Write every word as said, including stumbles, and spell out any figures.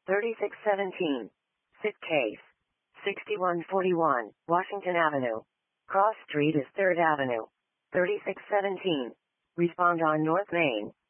thirty-six seventeen. Sit case. sixty-one forty-one, Washington Avenue. Cross Street is third Avenue. thirty-six seventeen. Respond on North Main.